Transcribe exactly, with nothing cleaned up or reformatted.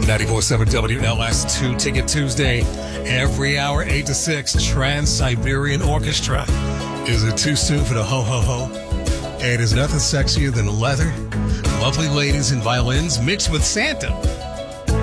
ninety-four point seven W L S two Ticket Tuesday. Every hour, eight to six, Trans-Siberian Orchestra. Is it too soon for the ho-ho-ho? And there's nothing sexier than leather, lovely ladies and violins mixed with Santa.